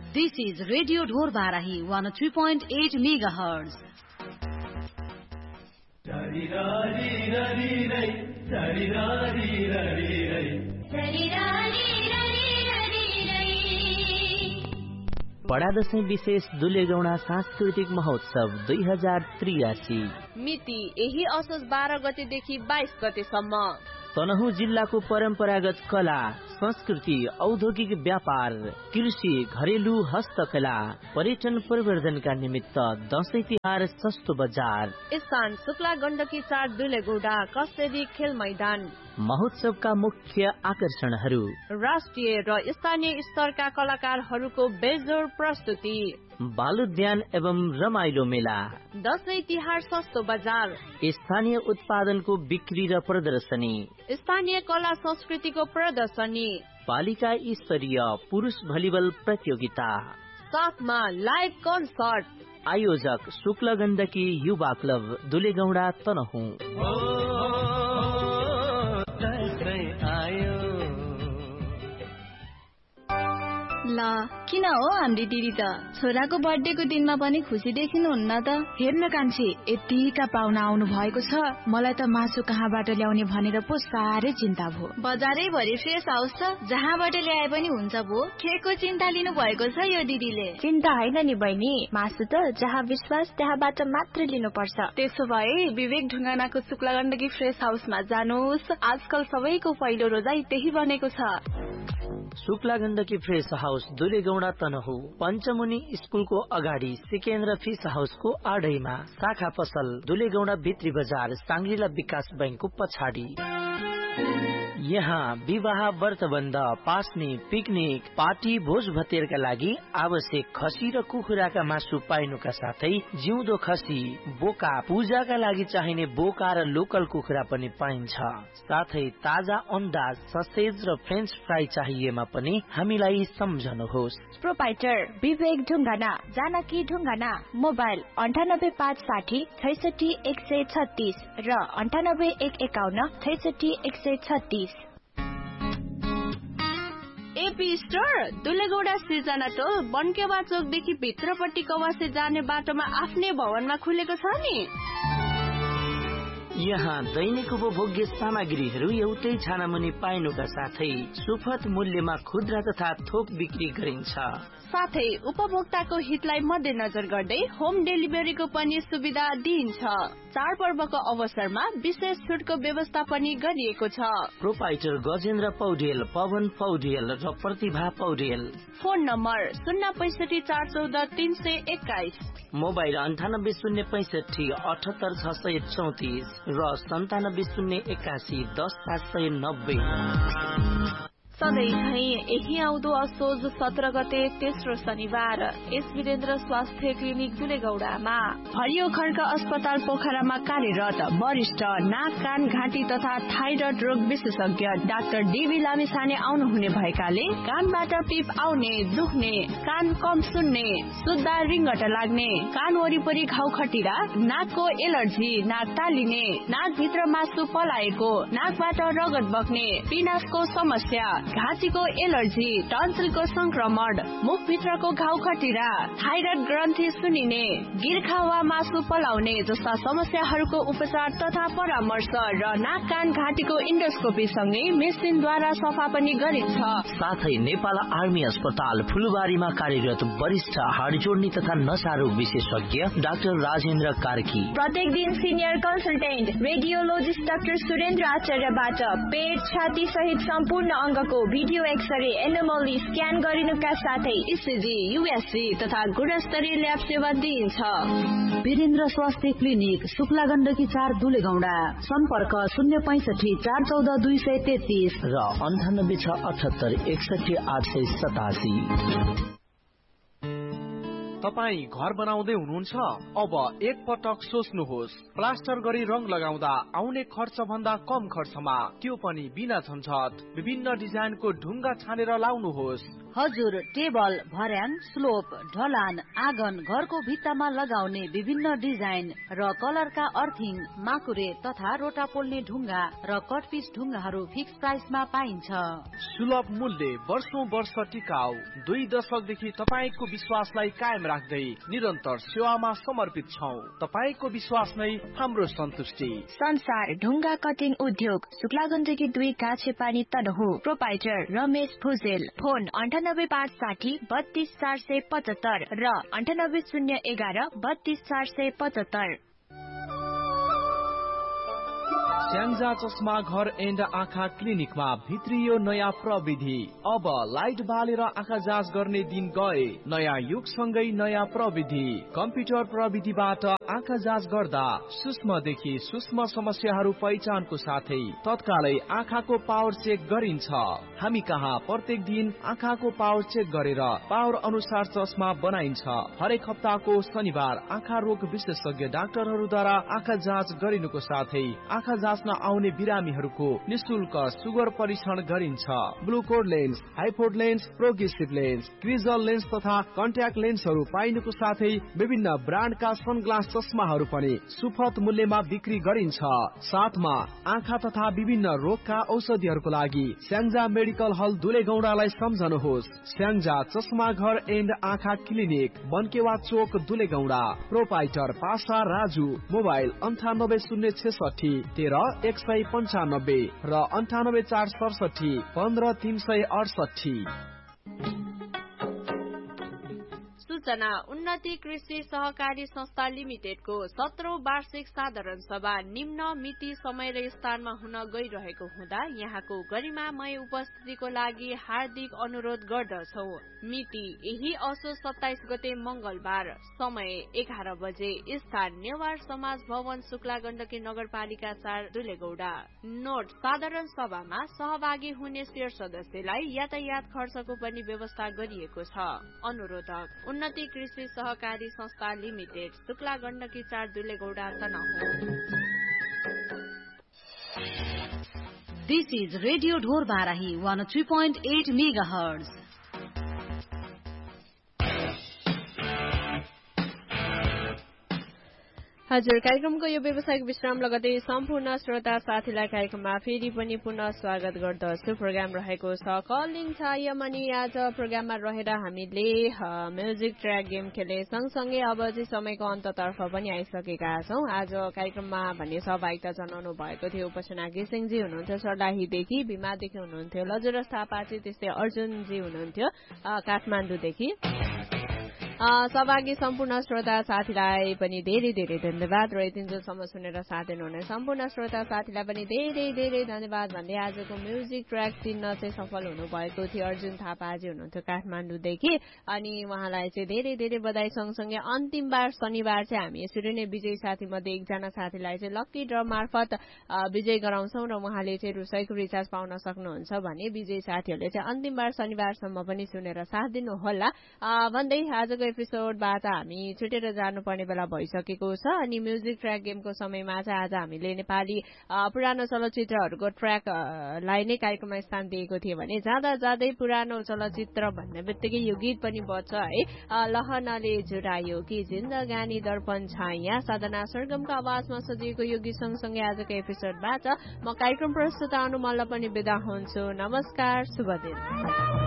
This is Radio Dhor Barahi 103.8 MHz. बडा दशैं विशेष दुलेगौडा सांस्कृतिक महोत्सव 2083 मिति यही असोज 12 गतेदेखि 22 गतेसम्म। तनहुँ जिल्लाको परम्परागत कला, संस्कृति, औद्योगिक व्यापार, कृषि, घरेलु हस्तकला, पर्यटन प्रवर्धनका निमित्त दशैं तिहार सस्तो बजार। स्थान शुक्ला गण्डकी 4 दुलेगौडा कस्तेरी खेल मैदान। महोत्सवका मुख्य आकर्षणहरू राष्ट्रिय र स्थानीय स्तरका कलाकारहरूको बेजोड प्रस्तुति, बालोद्यान एवं रमाइलो मेला, दशैं तिहार सस्तो बजार, स्थानीय उत्पादनको बिक्री र प्रदर्शनी, स्थानीय कला संस्कृतिको प्रदर्शनी, पालिका स्तरीय पुरुष भलिबल प्रतियोगिता, साथमा लाइभ कन्सर्ट। आयोजक शुक्ल गण्डकी युवा क्लब दुलेगौडा तनहुँ। ल किन हो हाम्री दिदी त छोराको बर्थडेको दिनमा पनि खुसी देखिनुहुन्न त? हेर्न कान्छी, यतिका पाहुना आउनु भएको छ, मलाई त मासु कहाँबाट ल्याउने भनेर पो साह्रै चिन्ता भयो। बजारै भरि फ्रेस हाउस छ, जहाँबाट ल्याए पनि हुन्छ भो। केको चिन्ता लिनु भएको छ यो दिदीले? चिन्ता होइन नि बहिनी, मासु त जहाँ विश्वास त्यहाँबाट मात्र लिनुपर्छ। त्यसो भए विवेक ढुङ्गानाको शुक्ला गण्डकी फ्रेस हाउसमा जानुहोस्। आजकल सबैको पहिलो रोजाई त्यही बनेको छ। शुक्ला गण्डकी फ्रेस हाउस दुलेगौडा तनहुँ, पञ्चमुनि स्कुलको अगाडि सिकेन्द्र फिस हाउसको आडैमा, शाखा पसल दुलेगौडा भित्री बजार सांग्रिला विकास बैंकको पछाडि। यहाँ विवाह, व्रतबन्ध, पास्ने, पिकनिक, पार्टी, भोज भतेरका लागि आवश्यक खसी र कुखुराका मासु पाइनुका साथै जिउँदो खसी, बोका, पूजाका लागि चाहिने बोका र लोकल कुखुरा पनि पाइन्छ। साथै ताजा अन्डा, ससेज र फ्रेन्च फ्राई चाहिएमा पनि हामीलाई सम्झनुहोस्। प्रोपाइटर विवेक ढुङ्गाना, जानकी ढुङ्गाना। मोबाइल 9856 66 136 र 9851 66 136। एपी स्टोर दुलेगौडा सिर्जना टोल बनकेवा चोकदेखि भित्रपट्टि कवासे जाने बाटोमा आफ्नै भवनमा खुलेको छ नि। यहाँ दैनिक उपभोग्य सामग्रीहरू एउटै छानामुनि पाइनुका साथै सुपथ मूल्यमा खुद्रा तथा थोक बिक्री गरिन्छ। साथै उपभोक्ताको हितलाई मध्यनजर गर्दै होम डेलिभरीको पनि सुविधा दिइन्छ। चाडपर्वको अवसरमा विशेष छुटको व्यवस्था पनि गरिएको छ। प्रोपाइटर गजेन्द्र पौडेल, पवन पौडेल र प्रतिभा पौडेल। Phone number 065 414 321। मोबाइल 98 065 78 634 र 97 081 10 790। सधैँ यही आउँदो असोज 17 गते तेस्रो शनिबार एस वीरेन्द्र स्वास्थ्य क्लिनिक दुलेगौडामा हरियो खड्का अस्पताल पोखरामा कार्यरत वरिष्ठ नाक, कान, घाँटी तथा थाइरोइड रोग विशेषज्ञ डाक्टर डीबी लामिछाने आउनुहुने भएकाले कानबाट पिप आउने, दुख्ने, कान कम सुन्ने, सुत्दा रिङ्गट लाग्ने, कान वरिपरि घाउ खटिरा, नाकको एलर्जी, नाक तालिने, नाकभित्र मासु पलाएको, नाकबाट रगत बग्ने, पिनासको समस्या, घाँटीको एलर्जी, टन्सिलको संक्रमण, मुखभित्रको घाउ खटिरा, थाइरोइड ग्रन्थि सुनिने, गिर्खा वा मासु पलाउने जस्ता समस्याहरूको उपचार तथा परामर्श र नाक, कान, घाँटीको इन्डोस्कोपी सँगै मेसिनद्वारा सफा पनि गरिन्छ। साथै नेपाल आर्मी अस्पताल फुलबारीमा कार्यरत वरिष्ठ हाड जोड्ने तथा नसा रोग विशेषज्ञ डाक्टर राजेन्द्र कार्की। प्रत्येक दिन senior consultant radiologist doctor Surendra आचार्यबाट पेट, छाती सहित सम्पूर्ण अङ्गको भिडियो एक्सरे, एनोमली स्क्यान गरिनुका साथै इसिजी, युएसजी तथा गुणस्तरीय ल्याब सेवा दिइन्छ। वीरेन्द्र स्वास्थ्य क्लिनिक शुक्ला गण्डकी 4 दुलेगौडा। सम्पर्क 065 414 233 र 98 678 61 887। तपाई घर बनाउँदै हुनुहुन्छ? अब एक पटक सोच्नुहोस्। प्लास्टर गरी रङ लगाउँदा आउने खर्च भन्दा कम खर्चमा, त्यो पनि बिना झन्झट। विभिन्न डिजाइनको ढुङ्गा छानेर लाउनुहोस्। हजुर, टेबल, भर्याङ, स्लोप, ढलान, आँगन, घरको भित्तामा लगाउने विभिन्न डिजाइन र कलरका अर्थिङ, माकुरे तथा रोटा पोल्ने ढुङ्गा र कटपिस ढुङ्गाहरू फिक्स प्राइसमा पाइन्छ। सुलभ मूल्य, वर्षौं वर्ष टिकाउ। 2 दशकदेखि तपाईको विश्वासलाई कायम राख्दै निरन्तर सेवामा समर्पित छौं। तपाईको विश्वास नै हाम्रो सन्तुष्टि। संसार ढुङ्गा कटिङ उद्योग, शुक्लागण्डकी 2 काछेपानी तनहु। प्रोपाइटर रमेश भुजेल। फोन 9856 32475 र 98011 32475। स्याङ्जा चस्मा घर एन्ड आँखा क्लिनिकमा भित्रियो नयाँ प्रविधि। अब लाइट बालेर आँखा जाँच गर्ने दिन गए। नयाँ युगसँगै नयाँ प्रविधि। कम्प्युटर प्रविधिबाट आँखा जाँच गर्दा सूक्ष्मदेखि सूक्ष्म समस्याहरू पहिचानको साथै तत्कालै आँखाको पावर चेक गरिन्छ। हामी कहाँ प्रत्येक दिन आँखाको पावर चेक गरेर पावर अनुसार चस्मा बनाइन्छ। हरेक हप्ताको शनिबार आँखा रोग विशेषज्ञ डाक्टरहरूद्वारा आँखा जाँच गरिनुको साथै आँखा जाँच्न आउने बिरामीहरूको निशुल्क सुगर परीक्षण गरिन्छ। ग्लुकोड lens, हाइपोड lens, progressive lens, क्रिजल lens तथा कन्ट्याक्ट लेन्सहरू पाइनुको साथै विभिन्न ब्रान्डका सनग्लास चस्माहरू पनि सुपथ मूल्यमा बिक्री गरिन्छ। साथमा आँखा तथा विभिन्न रोगका औषधिहरूको लागि स्याङ्जा मेडिकल हल दुलेगौडालाई सम्झनुहोस्। स्याङ्जा चस्मा घर एन्ड आँखा क्लिनिक, बनकेवा चोक, दुलेगौडा। प्रोपाइटर पासा राजु। मोबाइल 9806 13 195 र 98467 15368। सूचना उन्नति कृषि सहकारी संस्था लिमिटेडको 17औं वार्षिक साधारण सभा निम्न मिति समय र स्थानमा हुन गइरहेको हुँदा यहाँको गरिमामय उपस्थितिको लागि हार्दिक अनुरोध गर्दछौ। मिति यही असोज 27 गते मंगलबार, समय 11 बजे, स्थान नेवार समाज भवन, शुक्लागण्डकी नगरपालिका 4 दुलेगौडा। नोट, साधारण सभामा सहभागी हुने शेर सदस्यलाई यातायात खर्चको पनि व्यवस्था गरिएको छ। अनुरोधक उन्नति कृषि सहकारी संस्था limited, शुक्लागण्डकी 4 दुलेगौडा Tanahun. This is Radio Dhor Barahi 103.8 MHz. हजुर, कार्यक्रमको यो व्यावसायिक विश्राम लगतै सम्पूर्ण श्रोता साथीलाई कार्यक्रममा फेरि पनि पुनः स्वागत गर्दछु। प्रोग्राम रहेको छ कलिङ टाइम अनि आज प्रोग्राममा रहेर हामीले म्युजिक ट्र्याक गेम खेले सँगसँगै अब चाहिँ समयको अन्ततर्फ पनि आइसकेका छौं। आज कार्यक्रममा भन्ने सहभागिता जनाउनु भएको थियो उपासना घिसिङजी हुनुहुन्थ्यो सर्लाहीदेखि, भीमादेखि हुनुहुन्थ्यो लजुरस थापाजी, त्यस्तै अर्जुनजी हुनुहुन्थ्यो काठमाडौँदेखि। सहभागी सम्पूर्ण श्रोता साथीलाई पनि धेरै धेरै धन्यवाद र यतिन्जेलसम्म सुनेर साथ दिनुहुने सम्पूर्ण श्रोता साथीलाई पनि धेरै धेरै धन्यवाद भन्दै आजको म्युजिक ट्र्याक चिन्न चाहिँ सफल हुनुभएको थियो अर्जुन थापाजी हुनुहुन्थ्यो काठमाडौँदेखि अनि उहाँलाई चाहिँ धेरै धेरै बधाई। सँगसँगै अन्तिम बार शनिबार चाहिँ हामी यसरी नै विजयी साथी मध्ये एकजना साथीलाई चाहिँ लकी ड्र मार्फत विजय गराउँछौं र उहाँले चाहिँ रुसैको रिचार्ज पाउन सक्नुहुन्छ भने विजयी साथीहरूले चाहिँ अन्तिम बार शनिबारसम्म पनि सुनेर साथ दिनु होला भन्दै आजको एपिसोडबाट हामी छुटेर जानुपर्ने बेला भइसकेको छ अनि म्युजिक ट्र्याक गेमको समयमा चाहिँ आज हामीले नेपाली पुरानो चलचित्रहरूको ट्र्याकलाई नै कार्यक्रममा स्थान दिएको थियो भने जाँदा जाँदै पुरानो चलचित्र भन्ने बित्तिकै यो गीत पनि बज्छ है। लहनाले जुरायो कि जिन्दगानी दर्पण छाया, साधना सरगमको आवाजमा सजिएको यो गीत सँगसँगै आजको एपिसोडबाट म कार्यक्रम प्रस्तुता अनुमल्ल पनि बिदा हुन्छु। नमस्कार, शुभ दिन।